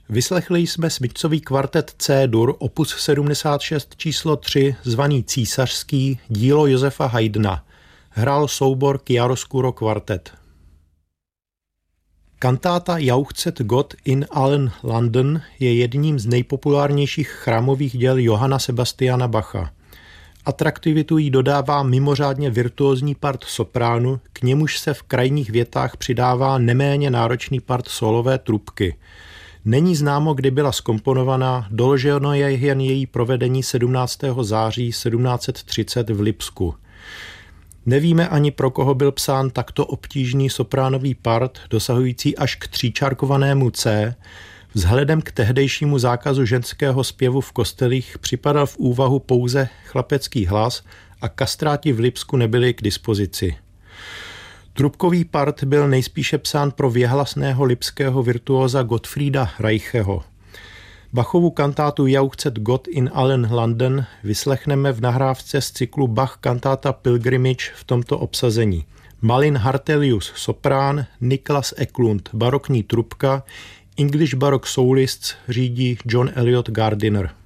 Vyslechli jsme Smithsový kvartet C-dur opus 76 číslo 3 zvaný Císařský, dílo Josefa Haydna. Hrál soubor Chiaroscuro kvartet. Kantáta Jauchzet Gott in allen Landen je jedním z nejpopulárnějších chrámových děl Johanna Sebastiana Bacha. Atraktivitu jí dodává mimořádně virtuózní part sopránu, k němuž se v krajních větách přidává neméně náročný part solové trubky. Není známo, kdy byla zkomponovaná, doloženo je jen její provedení 17. září 1730 v Lipsku. Nevíme ani, pro koho byl psán takto obtížný sopránový part, dosahující až k tříčárkovanému C. Vzhledem k tehdejšímu zákazu ženského zpěvu v kostelích připadal v úvahu pouze chlapecký hlas a kastráti v Lipsku nebyli k dispozici. Trubkový part byl nejspíše psán pro věhlasného lipského virtuóza Gottfrieda Reicheho. Bachovu kantátu Jauchzet Gott in allen Landen vyslechneme v nahrávce z cyklu Bach kantáta Pilgrimage v tomto obsazení. Malin Hartelius soprán, Niklas Eklund barokní trubka, English Baroque Soulists řídí John Elliot Gardiner.